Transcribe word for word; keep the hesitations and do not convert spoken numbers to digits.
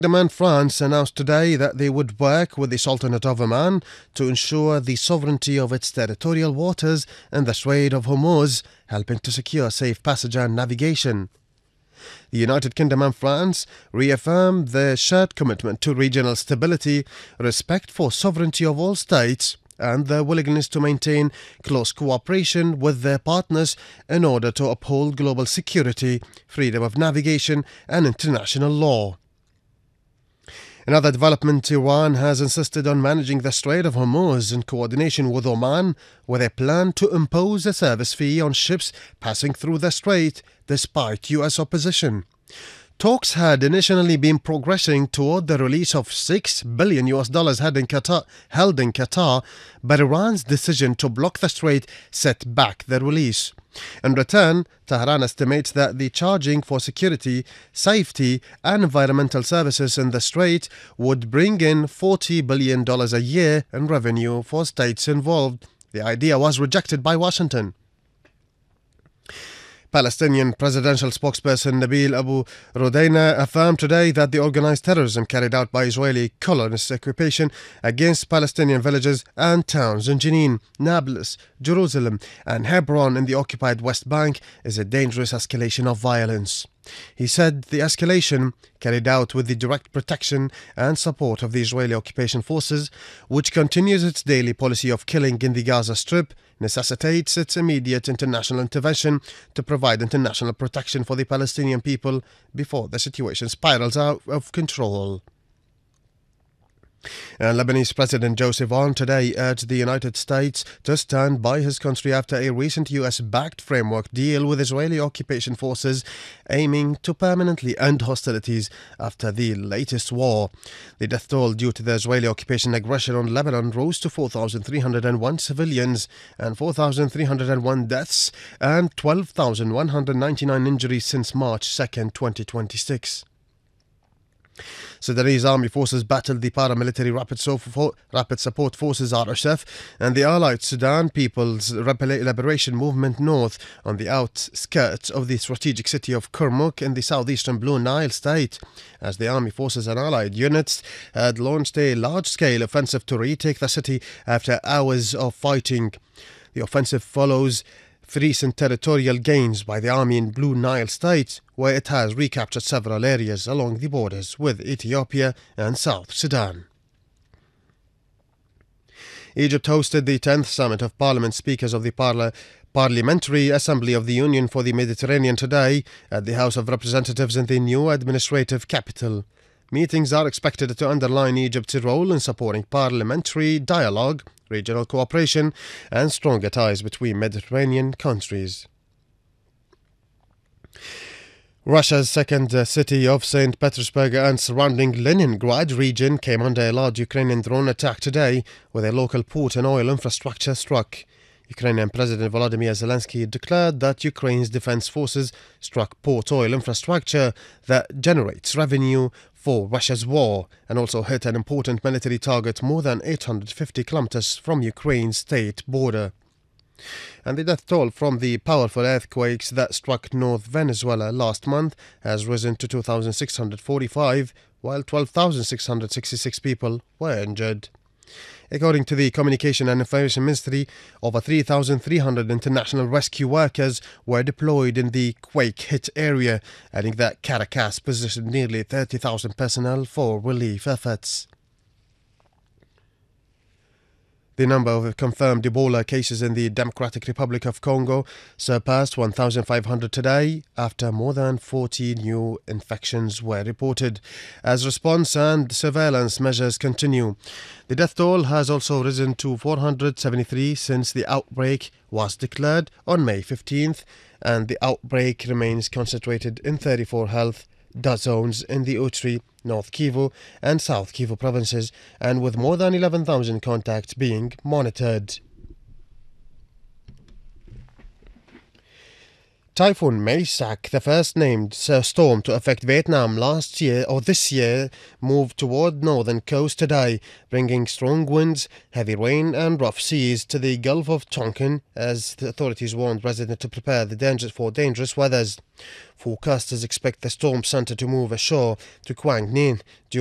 And France announced today that they would work with the Sultanate of Oman to ensure the sovereignty of its territorial waters in the Strait of Hormuz, helping to secure safe passage and navigation. The United Kingdom and France reaffirmed their shared commitment to regional stability, respect for sovereignty of all states, and their willingness to maintain close cooperation with their partners in order to uphold global security, freedom of navigation, and international law. Another development, Iran has insisted on managing the Strait of Hormuz in coordination with Oman, with a plan to impose a service fee on ships passing through the strait, despite U S opposition. Talks had initially been progressing toward the release of six billion U S dollars held in Qatar, held in Qatar, but Iran's decision to block the strait set back the release. In return, Tehran estimates that the charging for security, safety, and environmental services in the strait would bring in forty billion dollars a year in revenue for states involved. The idea was rejected by Washington. Palestinian presidential spokesperson Nabil Abu Rodaina affirmed today that the organized terrorism carried out by Israeli colonist occupation against Palestinian villages and towns in Jenin, Nablus, Jerusalem, and Hebron in the occupied West Bank is a dangerous escalation of violence. He said the escalation, carried out with the direct protection and support of the Israeli occupation forces, which continues its daily policy of killing in the Gaza Strip, necessitates its immediate international intervention to provide international protection for the Palestinian people before the situation spirals out of control. And Lebanese President Joseph Aoun today urged the United States to stand by his country after a recent U S-backed framework deal with Israeli occupation forces aiming to permanently end hostilities after the latest war. The death toll due to the Israeli occupation aggression on Lebanon rose to four thousand three hundred one civilians and four thousand three hundred one deaths and twelve thousand one hundred ninety-nine injuries since March second, twenty twenty-six. Sudanese army forces battled the paramilitary Rapid, so Rapid Support Forces R S F and the allied Sudan People's Liberation Movement North on the outskirts of the strategic city of Kurmuk in the southeastern Blue Nile state, as the army forces and allied units had launched a large-scale offensive to retake the city after hours of fighting. The offensive follows recent territorial gains by the army in Blue Nile state, where it has recaptured several areas along the borders with Ethiopia and South Sudan. Egypt hosted the tenth Summit of Parliament Speakers of the Parla Parliamentary Assembly of the Union for the Mediterranean today at the House of Representatives in the new administrative capital. Meetings are expected to underline Egypt's role in supporting parliamentary dialogue, regional cooperation, and stronger ties between Mediterranean countries. Russia's second city of Saint Petersburg and surrounding Leningrad region came under a large Ukrainian drone attack today, with a local port and oil infrastructure struck. Ukrainian President Volodymyr Zelensky declared that Ukraine's defense forces struck port oil infrastructure that generates revenue for Russia's war and also hit an important military target more than eight hundred fifty kilometers from Ukraine's state border. And the death toll from the powerful earthquakes that struck North Venezuela last month has risen to two thousand six hundred forty-five, while twelve thousand six hundred sixty-six people were injured. According to the Communication and Information Ministry, over three thousand three hundred international rescue workers were deployed in the quake-hit area, adding that Caracas positioned nearly thirty thousand personnel for relief efforts. The number of confirmed Ebola cases in the Democratic Republic of Congo surpassed one thousand five hundred today after more than forty new infections were reported, as response and surveillance measures continue. The death toll has also risen to four hundred seventy-three since the outbreak was declared on May fifteenth, and the outbreak remains concentrated in thirty-four health zones in the Utri, North Kivu and South Kivu provinces, and with more than eleven thousand contacts being monitored. Typhoon Maisak, the first named storm to affect Vietnam last year or this year, moved toward northern coast today, bringing strong winds, heavy rain and rough seas to the Gulf of Tonkin as the authorities warned residents to prepare the danger for dangerous weathers. Forecasters expect the storm center to move ashore to Quang Ninh